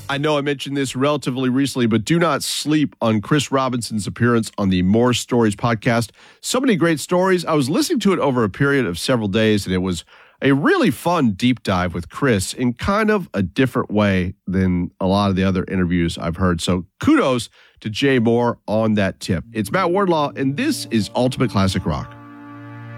I know I mentioned this relatively recently, but do not sleep on Chris Robinson's appearance on the More Stories podcast. So many great stories. I was listening to it over a period of several days, and it was a really fun deep dive with Chris in kind of a different way than a lot of the other interviews I've heard. So kudos to Jay Moore on that tip. It's Matt Wardlaw, and this is Ultimate Classic Rock.